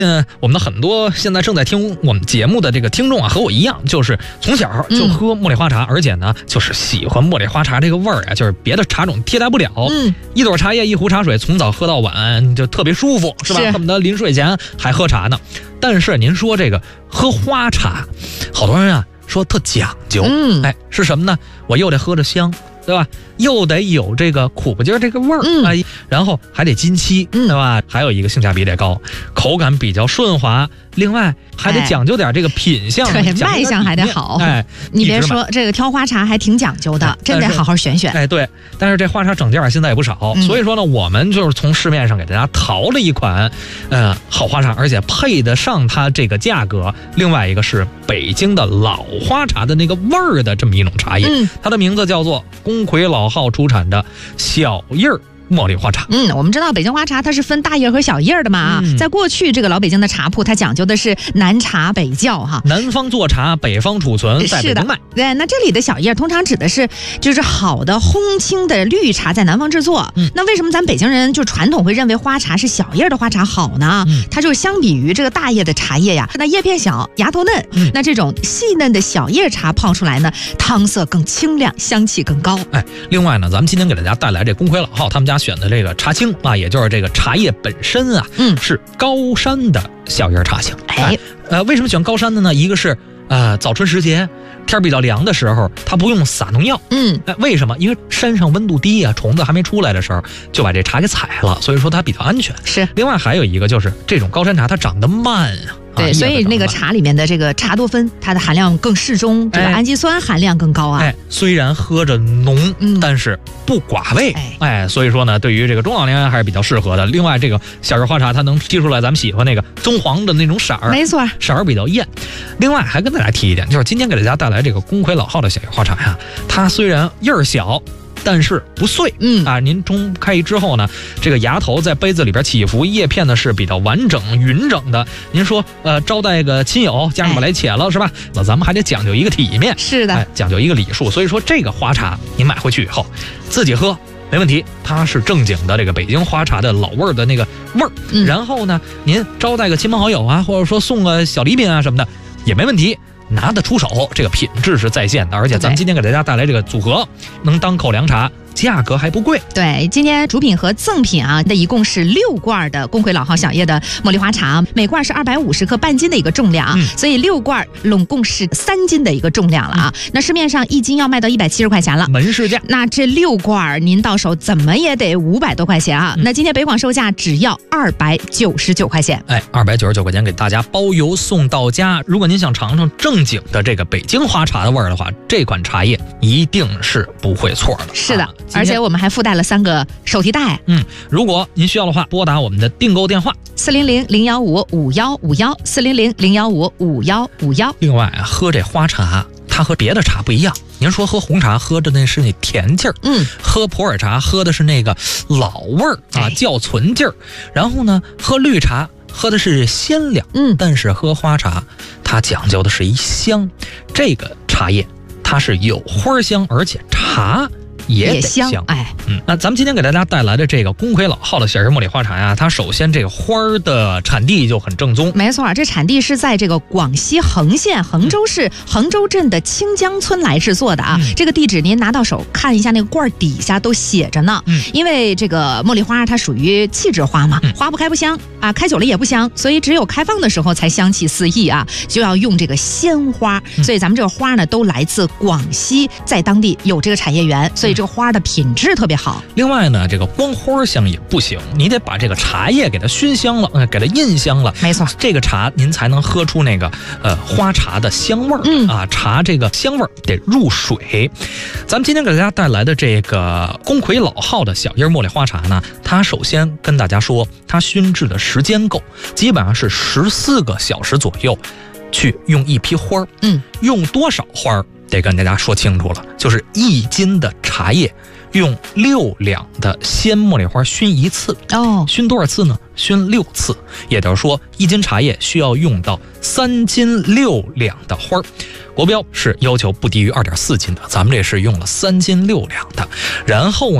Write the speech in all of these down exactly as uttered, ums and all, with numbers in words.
嗯，我们的很多现在正在听我们节目的这个听众啊，和我一样，就是从小就喝茉莉花茶，嗯、而且呢，就是喜欢茉莉花茶这个味儿啊，就是别的茶种替代不了。嗯，一朵茶叶，一壶茶水，从早喝到晚，就特别舒服，是吧？恨不得临睡前还喝茶呢。但是您说这个喝花茶，好多人啊说特讲究，嗯，哎，是什么呢？我又得喝着香，对吧？又得有这个苦不劲儿这个味儿，嗯、哎，然后还得金漆，嗯、对吧？还有一个性价比得高，口感比较顺滑，另外还得讲究点这个品相， 对，卖相还得好。哎，你别说这个挑花茶还挺讲究的，哎、真得好好选选。 哎，对，但是这花茶整件现在也不少，嗯、所以说呢，我们就是从市面上给大家淘了一款，呃，好花茶，而且配得上它这个价格。另外一个是北京的老花茶的那个味儿的这么一种茶叶，嗯、它的名字叫做公魁老号出产的小叶儿茉莉花茶。 嗯，我们知道北京花茶它是分大叶和小叶的嘛。嗯、在过去这个老北京的茶铺，它讲究的是南茶北窖哈， 南方做茶，北方储存，在北京卖。 对，那这里的小叶通常指的是就是好的烘青的绿茶在南方制作。嗯、那为什么咱北京人就传统会认为花茶是小叶的花茶好呢？嗯、它就是相比于这个大叶的茶叶呀，那叶片小，芽头嫩，嗯、那这种细嫩的小叶茶泡出来呢，汤色更清亮，香气更高。 哎，另外呢，咱们今天给大家带来这公魁老号他们家选的这个茶青啊，也就是这个茶叶本身啊，嗯，是高山的小叶茶青。哎，呃，为什么选高山的呢？一个是呃早春时节，天比较凉的时候，它不用撒农药。嗯，哎，为什么？因为山上温度低啊，虫子还没出来的时候就把这茶给采了，所以说它比较安全。 是。 另外还有一个就是这种高山茶它长得慢啊。 对，啊、所以那个茶里面的这个茶多酚，它的含量更适中，这个氨基酸含量更高啊。 哎，虽然喝着浓，嗯、但是不寡味。哎, 哎，所以说呢，对于这个中老年人还是比较适合的。另外，这个小叶花茶它能提出来咱们喜欢那个棕黄的那种色儿， 没错， 色儿比较艳。另外还跟大家提一点，就是今天给大家带来这个公魁老号的小叶花茶呀，它虽然叶儿小，但是不碎，嗯啊，您冲开之后呢，这个芽头在杯子里边起伏，叶片呢是比较完整匀整的。您说，呃，招待个亲友，家人们来且了，是吧？那咱们还得讲究一个体面， 是的， 哎，讲究一个礼数。所以说，这个花茶您买回去以后自己喝没问题，它是正经的这个北京花茶的老味儿的那个味儿。嗯、然后呢，您招待个亲朋好友啊，或者说送个小礼品啊什么的也没问题。拿得出手，这个品质是在线的，而且咱们今天给大家带来这个组合，能当口粮茶，价格还不贵。 对，今天主品和赠品啊，那一共是六罐的公魁老号小叶的茉莉花茶，每罐是二百五十克，半斤的一个重量啊，嗯、所以六罐拢共是三斤的一个重量了啊。嗯、那市面上一斤要卖到一百七十块钱了， 门市价。 那这六罐您到手怎么也得五百多块钱啊？嗯、那今天北广售价只要二百九十九块钱。 哎，二百九十九块钱给大家包邮送到家。如果您想尝尝正经的这个北京花茶的味儿的话，这款茶叶一定是不会错的。 是的，啊、而且我们还附带了三个手提袋。 嗯，如果您需要的话，拨打我们的订购电话四零零零幺五五幺五幺四零零零幺五五幺五幺。 另外啊，喝这花茶，它和别的茶不一样。您说喝红茶喝的那是那甜劲儿，嗯，喝普洱茶喝的是那个老味儿啊，窖存劲儿。然后呢，喝绿茶喝的是鲜亮，嗯，但是喝花茶，它讲究的是一香。这个茶叶它是有花香，而且茶也得香，香哎，嗯，那咱们今天给大家带来的这个公魁老号的小叶茉莉花茶呀，它首先这个花儿的产地就很正宗， 没错，这产地是在这个广西横县衡州市衡州镇的清江村来制作的啊。嗯、这个地址您拿到手看一下，那个罐底下都写着呢。嗯，因为这个茉莉花它属于气质花嘛，嗯、花不开不香啊，开久了也不香，所以只有开放的时候才香气四溢啊，就要用这个鲜花。嗯、所以咱们这个花呢，都来自广西，在当地有这个产业园，所以这个花的品质特别好。 另外呢，这个光花香也不行，你得把这个茶叶给它熏香了，呃、给它印香了。 没错， 这个茶您才能喝出那个呃花茶的香味儿。嗯啊，茶这个香味儿得入水。咱们今天给大家带来的这个公魁老号的小叶茉莉花茶呢，它首先跟大家说，它熏制的时间够，基本上是十四个小时左右，去用一批花儿。嗯，用多少花儿？得跟大家说清楚了，就是一斤的茶叶用六两的鲜茉莉花熏一次。哦，熏多少次呢？熏六次，也就是说一斤茶叶需要用到三斤六两的花儿。国标是要求不低于二点四斤的，咱们这是用了三斤六两的。然后呢，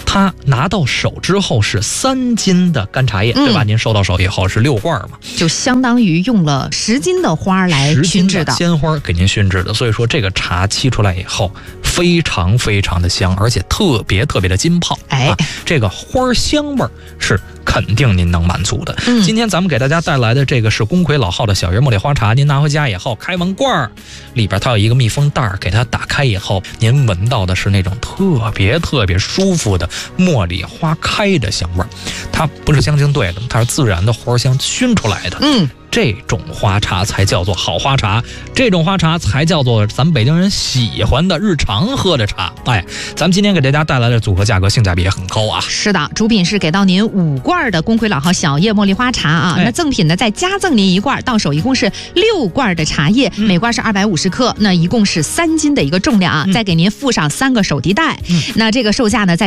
它拿到手之后是三斤的干茶叶，嗯、对吧？您收到手以后是六罐嘛， 就相当于用了十斤的花来熏制的， 鲜花给您熏制的。所以说这个茶沏出来以后非常非常的香，而且特别特别的浸泡。 哎， 啊、这个花香味是肯定您能满足的。嗯、今天咱们给大家带来的这个是宫魁老号的小叶茉莉花茶，您拿回家以后开完罐儿，里边它有一个密封袋，给它打开以后，您闻到的是那种特别特别舒服的茉莉花开的香味儿。它不是香精兑的，它是自然的花香熏出来的。嗯。这种花茶才叫做好花茶，这种花茶才叫做咱们北京人喜欢的日常喝的茶。哎，咱们今天给大家带来的组合价格性价比也很高啊。 是的，主品是给到您五罐的宫魁老号小叶茉莉花茶啊，哎、那赠品呢再加赠您一罐，到手一共是六罐的茶叶，嗯、每罐是二百五十克，那一共是三斤的一个重量啊，嗯、再给您附上三个手提袋，嗯、那这个售价呢在